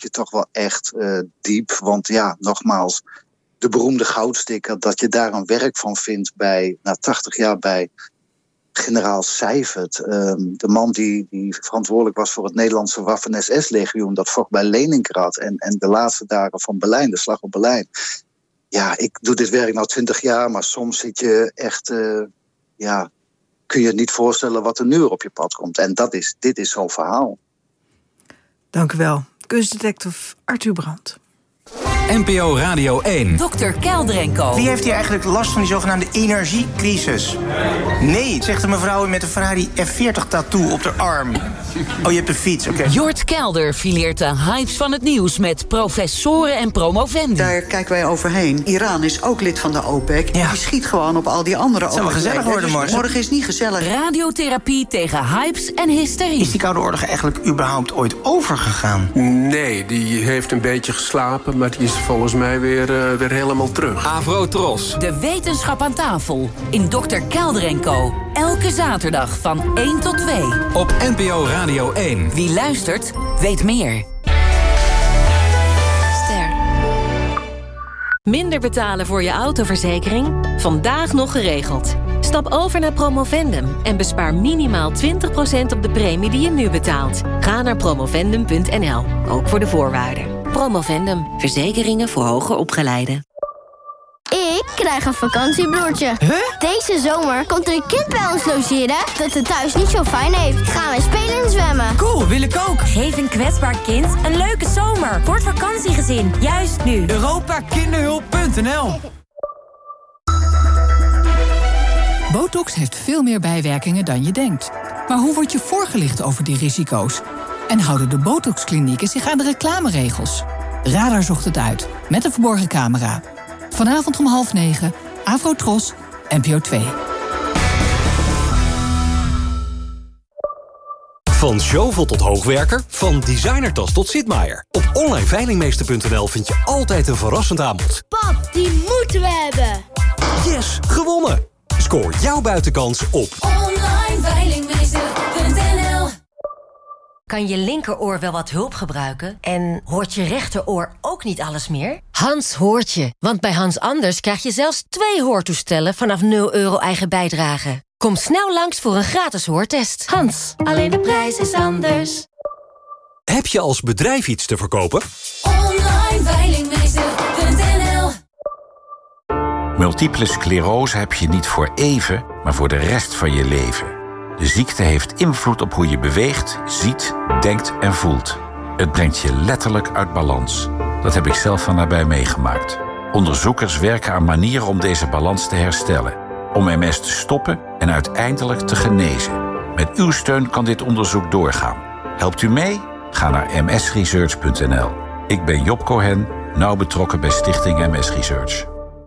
duik je toch wel echt diep. Want ja, nogmaals, de beroemde goudsticker, dat je daar een werk van vindt na 80 jaar bij generaal Seifert. De man die verantwoordelijk was voor het Nederlandse Waffen-SS-legioen, dat vocht bij Leningrad en de laatste dagen van Berlijn, de slag op Berlijn. Ja, ik doe dit werk nou 20 jaar, maar soms zit je echt, kun je het niet voorstellen wat er nu op je pad komt. En dit is zo'n verhaal. Dank u wel. Kunstdetective Arthur Brandt. NPO Radio 1. Dr. Kelder & Co. Wie heeft hier eigenlijk last van die zogenaamde energiecrisis? Nee, zegt de mevrouw met een Ferrari F40-tattoo op haar arm. Oh, je hebt een fiets, oké. Jort Kelder fileert de hypes van het nieuws met professoren en promovendi. Daar kijken wij overheen. Iran is ook lid van de OPEC. Ja. Die schiet gewoon op al die andere OPEC. Het zal wel gezellig worden morgen. Morgen is niet gezellig. Radiotherapie tegen hypes en hysterie. Is die Koude Oorlog eigenlijk überhaupt ooit overgegaan? Nee, die heeft een beetje geslapen, maar die is volgens mij weer helemaal terug. Avrotros. De wetenschap aan tafel in Dr. Kelder & Co. Elke zaterdag van 1 tot 2. Op NPO Radio 1. Wie luistert, weet meer. Minder betalen voor je autoverzekering? Vandaag nog geregeld. Stap over naar Promovendum en bespaar minimaal 20% op de premie die je nu betaalt. Ga naar promovendum.nl, ook voor de voorwaarden. Promovendum, verzekeringen voor hoger opgeleiden. Ik krijg een vakantiebroertje. Huh? Deze zomer komt er een kind bij ons logeren dat het thuis niet zo fijn heeft. Gaan wij spelen en zwemmen. Cool, wil ik ook. Geef een kwetsbaar kind een leuke zomer voor het vakantiegezin. Juist nu. Europakinderhulp.nl. Botox heeft veel meer bijwerkingen dan je denkt. Maar hoe word je voorgelicht over die risico's? En houden de Botox-klinieken zich aan de reclameregels? Radar zocht het uit, met een verborgen camera. Vanavond om 20:30, Avrotros, NPO 2. Van Zjovel tot hoogwerker, van designertas tot Sitmaier. Op onlineveilingmeester.nl vind je altijd een verrassend aanbod. Pap, die moeten we hebben. Yes, gewonnen! Scoor jouw buitenkans op onlineveilingmeester.nl. Kan je linkeroor wel wat hulp gebruiken? En hoort je rechteroor ook niet alles meer? Hans hoort je, want bij Hans Anders krijg je zelfs 2 hoortoestellen vanaf €0 eigen bijdrage. Kom snel langs voor een gratis hoortest. Hans, alleen de prijs is anders. Heb je als bedrijf iets te verkopen? onlineveilingmeester.nl. Multiple sclerose heb je niet voor even, maar voor de rest van je leven. De ziekte heeft invloed op hoe je beweegt, ziet, denkt en voelt. Het brengt je letterlijk uit balans. Dat heb ik zelf van nabij meegemaakt. Onderzoekers werken aan manieren om deze balans te herstellen. Om MS te stoppen en uiteindelijk te genezen. Met uw steun kan dit onderzoek doorgaan. Helpt u mee? Ga naar msresearch.nl. Ik ben Job Cohen, nauw betrokken bij Stichting MS Research.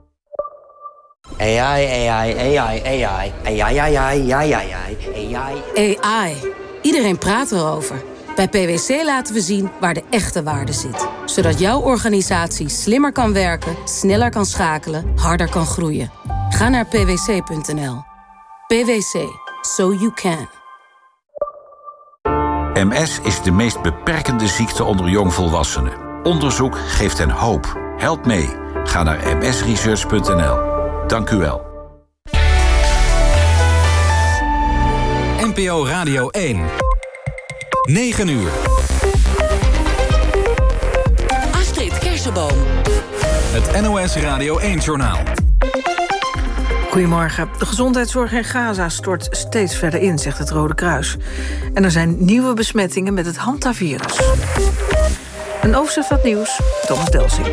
AI. Iedereen praat erover. Bij PwC laten we zien waar de echte waarde zit. Zodat jouw organisatie slimmer kan werken, sneller kan schakelen, harder kan groeien. Ga naar pwc.nl. PwC. So you can. MS is de meest beperkende ziekte onder jongvolwassenen. Onderzoek geeft hen hoop. Help mee. Ga naar msresearch.nl. Dank u wel. NPO Radio 1. 9 uur. Astrid Kersenboom. Het NOS Radio 1-journaal. Goedemorgen. De gezondheidszorg in Gaza stort steeds verder in, zegt het Rode Kruis. En er zijn nieuwe besmettingen met het hantavirus. Een overzicht van het nieuws, Thomas Delsing.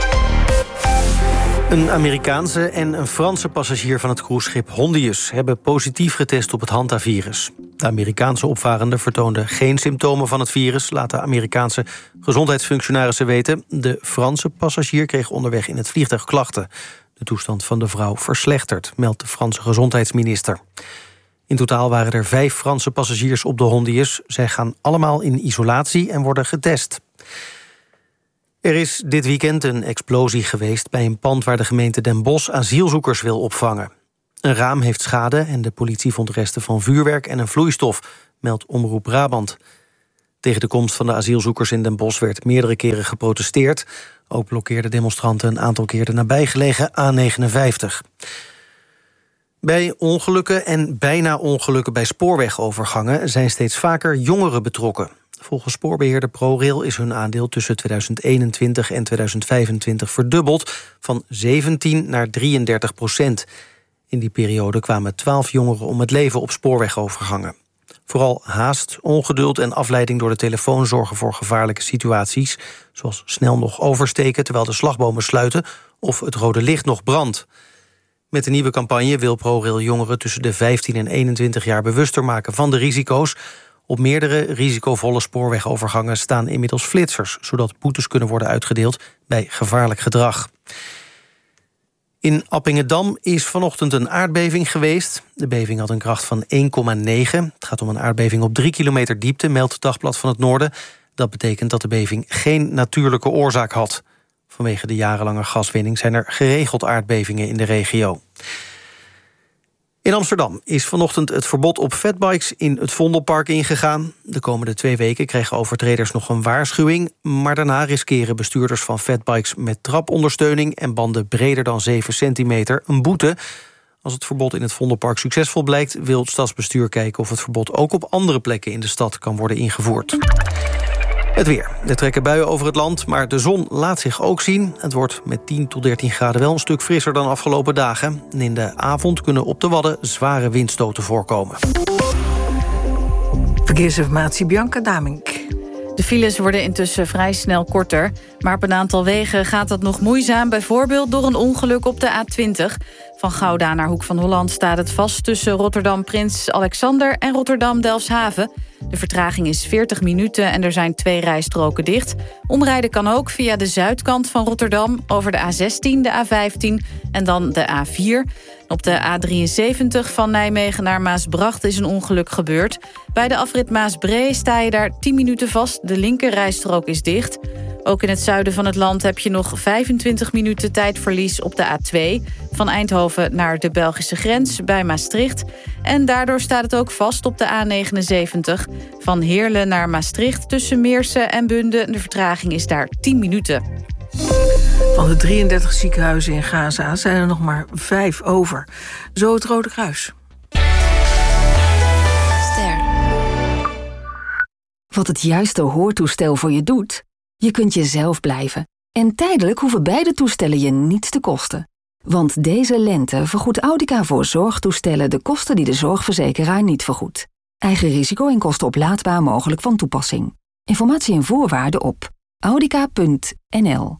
Een Amerikaanse en een Franse passagier van het cruiseschip Hondius hebben positief getest op het hantavirus. De Amerikaanse opvarende vertoonde geen symptomen van het virus, laten Amerikaanse gezondheidsfunctionarissen weten. De Franse passagier kreeg onderweg in het vliegtuig klachten. De toestand van de vrouw verslechtert, meldt de Franse gezondheidsminister. In totaal waren er 5 Franse passagiers op de Hondius. Zij gaan allemaal in isolatie en worden getest. Er is dit weekend een explosie geweest bij een pand waar de gemeente Den Bosch asielzoekers wil opvangen. Een raam heeft schade en de politie vond resten van vuurwerk en een vloeistof, meldt Omroep Brabant. Tegen de komst van de asielzoekers in Den Bosch werd meerdere keren geprotesteerd. Ook blokkeerden demonstranten een aantal keer de nabijgelegen A59. Bij ongelukken en bijna ongelukken bij spoorwegovergangen zijn steeds vaker jongeren betrokken. Volgens spoorbeheerder ProRail is hun aandeel tussen 2021 en 2025 verdubbeld, van 17 naar 33%. In die periode kwamen 12 jongeren om het leven op spoorwegovergangen. Vooral haast, ongeduld en afleiding door de telefoon zorgen voor gevaarlijke situaties, zoals snel nog oversteken terwijl de slagbomen sluiten of het rode licht nog brandt. Met de nieuwe campagne wil ProRail jongeren tussen de 15 en 21 jaar bewuster maken van de risico's. Op meerdere risicovolle spoorwegovergangen staan inmiddels flitsers, zodat boetes kunnen worden uitgedeeld bij gevaarlijk gedrag. In Appingedam is vanochtend een aardbeving geweest. De beving had een kracht van 1,9. Het gaat om een aardbeving op 3 kilometer diepte, meldt het Dagblad van het Noorden. Dat betekent dat de beving geen natuurlijke oorzaak had. Vanwege de jarenlange gaswinning zijn er geregeld aardbevingen in de regio. In Amsterdam is vanochtend het verbod op fatbikes in het Vondelpark ingegaan. De komende 2 weken kregen overtreders nog een waarschuwing, maar daarna riskeren bestuurders van fatbikes met trapondersteuning en banden breder dan 7 centimeter een boete. Als het verbod in het Vondelpark succesvol blijkt, wil het stadsbestuur kijken of het verbod ook op andere plekken in de stad kan worden ingevoerd. Het weer. Er trekken buien over het land, maar de zon laat zich ook zien. Het wordt met 10 tot 13 graden wel een stuk frisser dan afgelopen dagen. En in de avond kunnen op de Wadden zware windstoten voorkomen. Verkeersinformatie, Bianca Damink. De files worden intussen vrij snel korter. Maar op een aantal wegen gaat dat nog moeizaam. Bijvoorbeeld door een ongeluk op de A20. Van Gouda naar Hoek van Holland staat het vast tussen Rotterdam Prins Alexander en Rotterdam Delfshaven. De vertraging is 40 minuten en er zijn 2 rijstroken dicht. Omrijden kan ook via de zuidkant van Rotterdam over de A16, de A15 en dan de A4. Op de A73 van Nijmegen naar Maasbracht is een ongeluk gebeurd. Bij de afrit Maasbree sta je daar 10 minuten vast. De linker rijstrook is dicht. Ook in het zuiden van het land heb je nog 25 minuten tijdverlies op de A2... van Eindhoven naar de Belgische grens bij Maastricht. En daardoor staat het ook vast op de A79... van Heerlen naar Maastricht tussen Meersen en Bunde. De vertraging is daar 10 minuten. Van de 33 ziekenhuizen in Gaza zijn er nog maar 5 over. Zo het Rode Kruis. Ster. Wat het juiste hoortoestel voor je doet? Je kunt jezelf blijven. En tijdelijk hoeven beide toestellen je niets te kosten. Want deze lente vergoedt Audica voor zorgtoestellen de kosten die de zorgverzekeraar niet vergoedt. Eigen risico en kosten oplaadbaar mogelijk van toepassing. Informatie en voorwaarden op audica.nl.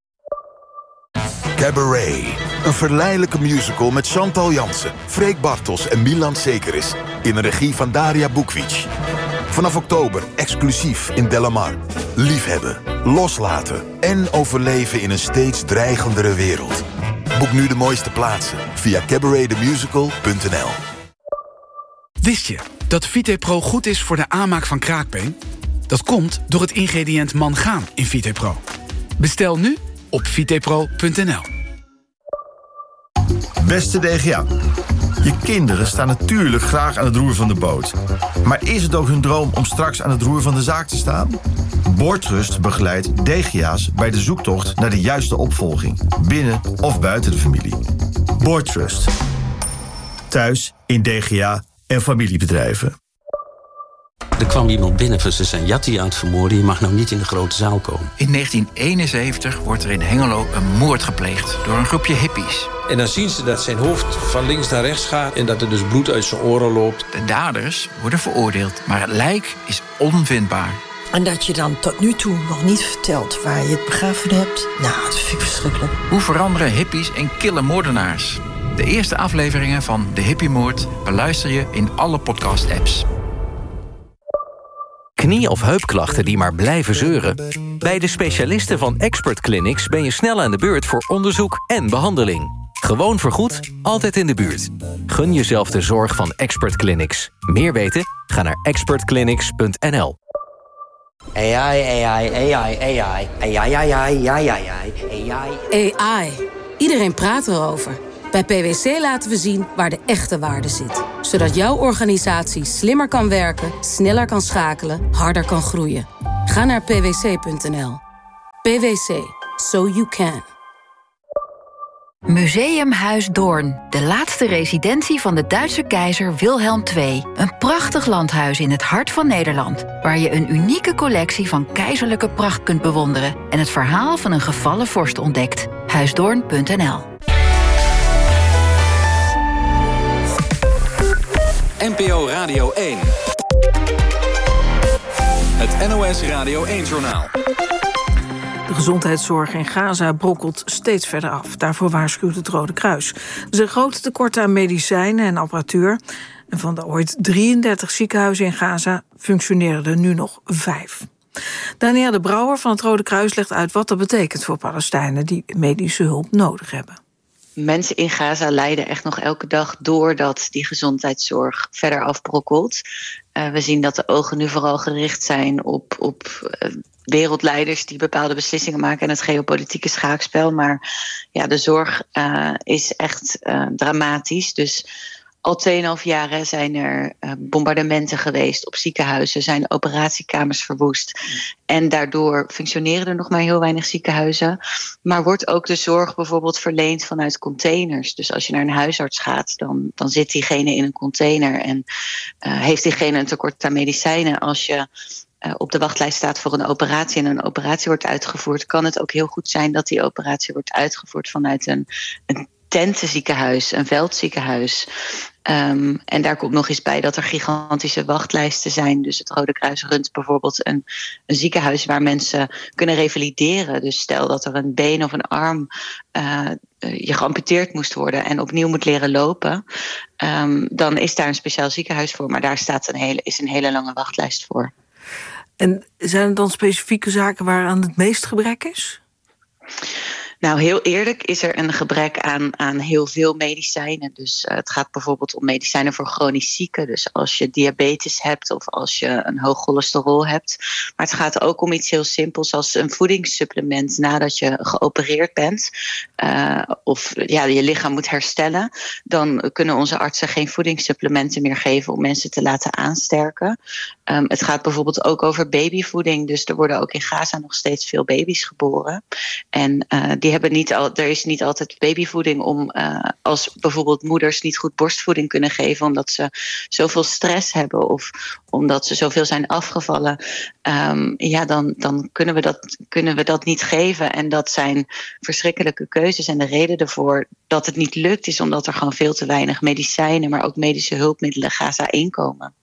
Cabaret. Een verleidelijke musical met Chantal Jansen, Freek Bartels en Milan Sekeris. In de regie van Daria Bukvic. Vanaf oktober exclusief in Delamar. Liefhebben, loslaten en overleven in een steeds dreigendere wereld. Boek nu de mooiste plaatsen via cabaretthemusical.nl. Wist je dat VitePro goed is voor de aanmaak van kraakbeen? Dat komt door het ingrediënt mangaan in VitePro. Bestel nu op vitepro.nl. Beste DGA, je kinderen staan natuurlijk graag aan het roer van de boot. Maar is het ook hun droom om straks aan het roer van de zaak te staan? Boardtrust begeleidt DGA's bij de zoektocht naar de juiste opvolging, binnen of buiten de familie. Boardtrust. Thuis, in DGA en familiebedrijven. Er kwam iemand binnen van ze zijn Jatti aan het vermoorden. Je mag nou niet in de grote zaal komen. In 1971 wordt er in Hengelo een moord gepleegd door een groepje hippies. En dan zien ze dat zijn hoofd van links naar rechts gaat en dat er dus bloed uit zijn oren loopt. De daders worden veroordeeld, maar het lijk is onvindbaar. En dat je dan tot nu toe nog niet vertelt waar je het begraven hebt. Nou, dat vind ik verschrikkelijk. Hoe veranderen hippies in kille moordenaars? De eerste afleveringen van De Hippiemoord beluister je in alle podcast-apps. Knie- of heupklachten die maar blijven zeuren? Bij de specialisten van Expert Clinics ben je snel aan de beurt voor onderzoek en behandeling. Gewoon vergoed, altijd in de buurt. Gun jezelf de zorg van Expert Clinics. Meer weten? Ga naar expertclinics.nl. AI. Iedereen praat erover. Bij PwC laten we zien waar de echte waarde zit. Zodat jouw organisatie slimmer kan werken, sneller kan schakelen, harder kan groeien. Ga naar pwc.nl. PwC. So you can. Museumhuis Doorn, de laatste residentie van de Duitse keizer Wilhelm II. Een prachtig landhuis in het hart van Nederland, waar je een unieke collectie van keizerlijke pracht kunt bewonderen en het verhaal van een gevallen vorst ontdekt. Huisdoorn.nl. NPO Radio 1. Het NOS Radio 1-journaal. De gezondheidszorg in Gaza brokkelt steeds verder af. Daarvoor waarschuwt het Rode Kruis. Er zijn grote tekorten aan medicijnen en apparatuur. En van de ooit 33 ziekenhuizen in Gaza functioneren er nu nog 5. Danielle de Brouwer van het Rode Kruis legt uit wat dat betekent voor Palestijnen die medische hulp nodig hebben. Mensen in Gaza lijden echt nog elke dag doordat die gezondheidszorg verder afbrokkelt. We zien dat de ogen nu vooral gericht zijn op wereldleiders die bepaalde beslissingen maken en het geopolitieke schaakspel. Maar ja, de zorg is echt dramatisch. Dus al 2,5 jaar zijn er bombardementen geweest op ziekenhuizen, zijn operatiekamers verwoest. En daardoor functioneren er nog maar heel weinig ziekenhuizen. Maar wordt ook de zorg bijvoorbeeld verleend vanuit containers. Dus als je naar een huisarts gaat, dan zit diegene in een container en heeft diegene een tekort aan medicijnen. Als je op de wachtlijst staat voor een operatie en een operatie wordt uitgevoerd, kan het ook heel goed zijn dat die operatie wordt uitgevoerd vanuit een tentenziekenhuis, een veldziekenhuis. En daar komt nog eens bij dat er gigantische wachtlijsten zijn. Dus het Rode Kruis runt bijvoorbeeld een ziekenhuis waar mensen kunnen revalideren. Dus stel dat er een been of een arm je geamputeerd moest worden en opnieuw moet leren lopen, dan is daar een speciaal ziekenhuis voor. Maar daar staat een hele lange wachtlijst voor. En zijn er dan specifieke zaken waaraan het meest gebrek is? Nou, heel eerlijk is er een gebrek aan heel veel medicijnen. Dus het gaat bijvoorbeeld om medicijnen voor chronisch zieken. Dus als je diabetes hebt of als je een hoog cholesterol hebt. Maar het gaat ook om iets heel simpels als een voedingssupplement nadat je geopereerd bent. Of je lichaam moet herstellen. Dan kunnen onze artsen geen voedingssupplementen meer geven om mensen te laten aansterken. Het gaat bijvoorbeeld ook over babyvoeding. Dus er worden ook in Gaza nog steeds veel baby's geboren. En er is niet altijd babyvoeding om als bijvoorbeeld moeders niet goed borstvoeding kunnen geven omdat ze zoveel stress hebben of omdat ze zoveel zijn afgevallen. Dan kunnen we dat niet geven. En dat zijn verschrikkelijke keuzes. En de reden ervoor dat het niet lukt is omdat er gewoon veel te weinig medicijnen, maar ook medische hulpmiddelen Gaza inkomen.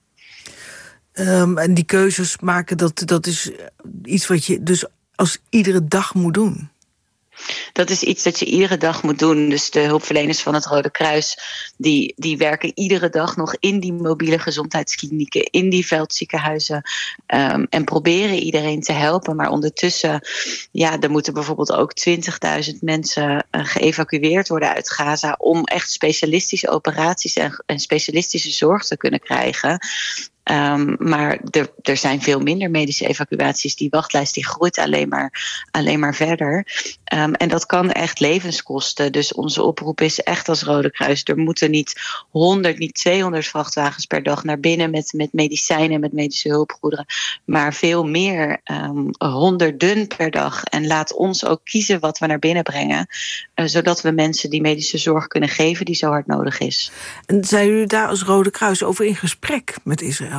En die keuzes maken, dat is iets wat je dus als iedere dag moet doen. Dat is iets dat je iedere dag moet doen. Dus de hulpverleners van het Rode Kruis die werken iedere dag nog in die mobiele gezondheidsklinieken, in die veldziekenhuizen en proberen iedereen te helpen. Maar ondertussen, er moeten bijvoorbeeld ook 20.000 mensen geëvacueerd worden uit Gaza om echt specialistische operaties en specialistische zorg te kunnen krijgen. Maar er zijn veel minder medische evacuaties. Die wachtlijst die groeit alleen maar verder. En dat kan echt levens kosten. Dus onze oproep is echt als Rode Kruis. Er moeten niet 100, niet 200 vrachtwagens per dag naar binnen met medicijnen, met medische hulpgoederen. Maar veel meer, honderden per dag. En laat ons ook kiezen wat we naar binnen brengen. Zodat we mensen die medische zorg kunnen geven die zo hard nodig is. En zijn jullie daar als Rode Kruis over in gesprek met Israël?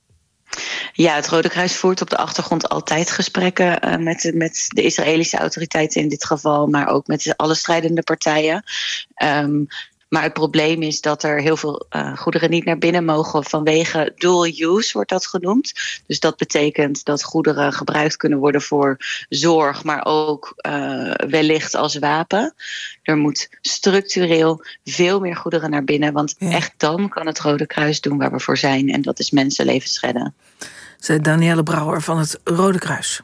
Ja, het Rode Kruis voert op de achtergrond altijd gesprekken met de Israëlische autoriteiten in dit geval, maar ook met alle strijdende partijen. Maar het probleem is dat er heel veel goederen niet naar binnen mogen vanwege dual use, wordt dat genoemd. Dus dat betekent dat goederen gebruikt kunnen worden voor zorg, maar ook wellicht als wapen. Er moet structureel veel meer goederen naar binnen, want echt dan kan het Rode Kruis doen waar we voor zijn. En dat is mensenlevens redden. Zei Danielle Brouwer van het Rode Kruis.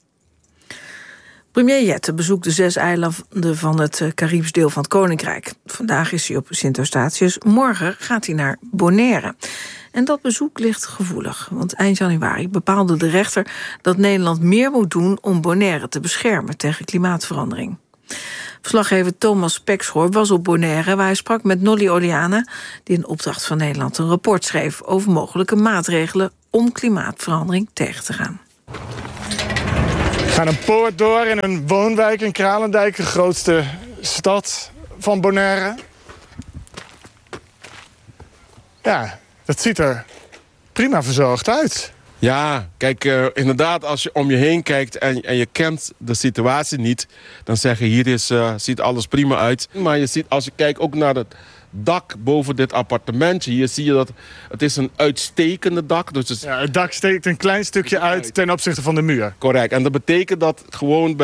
Premier Jette bezoekt de 6 eilanden van het Caribisch deel van het Koninkrijk. Vandaag is hij op Sint Eustatius. Morgen gaat hij naar Bonaire. En dat bezoek ligt gevoelig. Want eind januari bepaalde de rechter dat Nederland meer moet doen om Bonaire te beschermen tegen klimaatverandering. Verslaggever Thomas Pekschoor was op Bonaire, waar hij sprak met Nolly Oliana, die in opdracht van Nederland een rapport schreef over mogelijke maatregelen om klimaatverandering tegen te gaan. We gaan een poort door in een woonwijk in Kralendijk, de grootste stad van Bonaire. Ja, dat ziet er prima verzorgd uit. Ja, kijk, inderdaad, als je om je heen kijkt en je kent de situatie niet, dan zeg je, hier ziet alles prima uit. Maar je ziet, als je kijkt ook naar het dak boven dit appartementje, hier zie je dat het is een uitstekende dak. Dus ja, het dak steekt een klein stukje uit ten opzichte van de muur. Correct, en dat betekent dat gewoon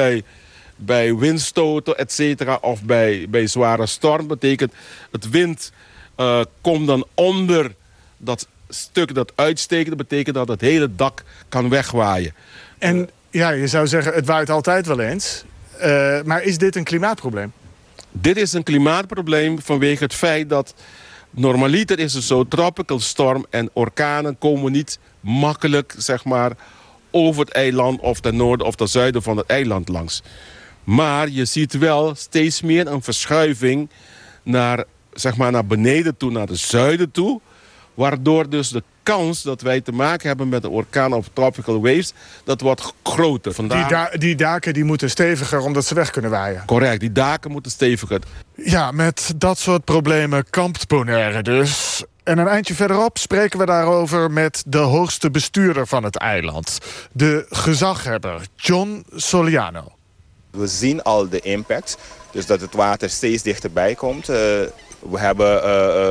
bij windstoten, et cetera, of bij zware storm, betekent het wind komt dan onder dat stuk dat uitsteekt. Dat betekent dat het hele dak kan wegwaaien. En ja, je zou zeggen, het waait altijd wel eens. Maar is dit een klimaatprobleem? Dit is een klimaatprobleem vanwege het feit dat normaliter is het zo, tropical storm en orkanen komen niet makkelijk, zeg maar, over het eiland of ten noorden of ten zuiden van het eiland langs. Maar je ziet wel steeds meer een verschuiving naar, zeg maar, naar beneden toe, naar het zuiden toe. Waardoor dus de kans dat wij te maken hebben met een orkaan of tropical waves, dat wordt groter. Vandaar... Die daken die moeten steviger omdat ze weg kunnen waaien. Correct, die daken moeten steviger. Ja, met dat soort problemen kampt Bonaire dus. En een eindje verderop spreken we daarover met de hoogste bestuurder van het eiland. De gezaghebber, John Soliano. We zien al de impact, dus dat het water steeds dichterbij komt. We hebben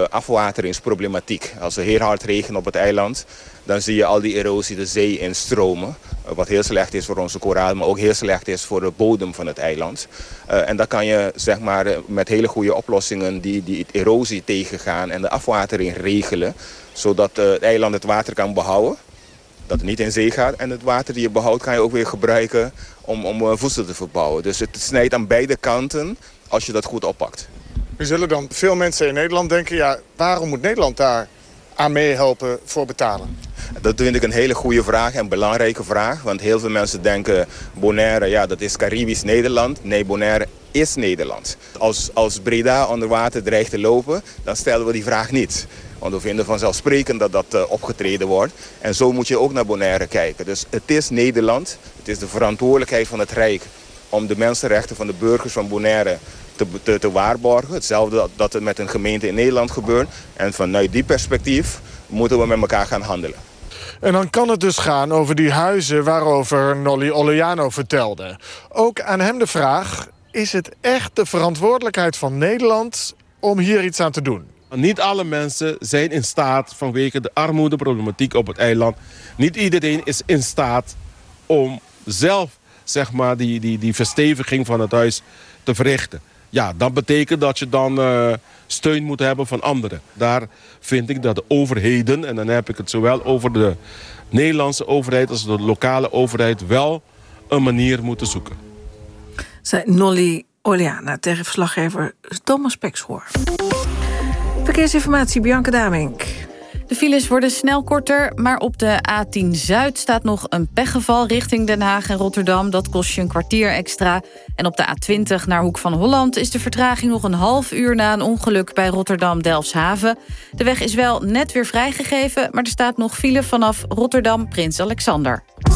afwateringsproblematiek. Als er heel hard regent op het eiland, dan zie je al die erosie de zee instromen. Wat heel slecht is voor onze koralen, maar ook heel slecht is voor de bodem van het eiland. En dan kan je, zeg maar, met hele goede oplossingen die erosie tegengaan en de afwatering regelen, zodat het eiland het water kan behouden, dat het niet in zee gaat. En het water die je behoudt kan je ook weer gebruiken om voedsel te verbouwen. Dus het snijdt aan beide kanten als je dat goed oppakt. Er zullen dan veel mensen in Nederland denken, ja, waarom moet Nederland daar aan meehelpen voor betalen? Dat vind ik een hele goede vraag en belangrijke vraag. Want heel veel mensen denken, Bonaire, ja, dat is Caribisch Nederland. Nee, Bonaire is Nederland. Als Breda onder water dreigt te lopen, dan stellen we die vraag niet. Want we vinden vanzelfsprekend dat dat opgetreden wordt. En zo moet je ook naar Bonaire kijken. Dus het is Nederland. Het is de verantwoordelijkheid van het Rijk om de mensenrechten van de burgers van Bonaire te waarborgen. Hetzelfde dat het met een gemeente in Nederland gebeurt. En vanuit die perspectief moeten we met elkaar gaan handelen. En dan kan het dus gaan over die huizen waarover Nolly Oliano vertelde. Ook aan hem de vraag, is het echt de verantwoordelijkheid van Nederland om hier iets aan te doen? Niet alle mensen zijn in staat, vanwege de armoedeproblematiek op het eiland, niet iedereen is in staat om zelf, zeg maar, die versteviging van het huis te verrichten. Ja, dat betekent dat je dan steun moet hebben van anderen. Daar vind ik dat de overheden, en dan heb ik het zowel over de Nederlandse overheid als de lokale overheid, wel een manier moeten zoeken. Zei Nolly Oliana tegen verslaggever Thomas Pekschoor. Verkeersinformatie, Bianca Damink. De files worden snel korter, maar op de A10 Zuid staat nog een pechgeval richting Den Haag en Rotterdam. Dat kost je een kwartier extra. En op de A20 naar Hoek van Holland is de vertraging nog een half uur na een ongeluk bij Rotterdam-Delfshaven. De weg is wel net weer vrijgegeven, maar er staat nog file vanaf Rotterdam-Prins Alexander.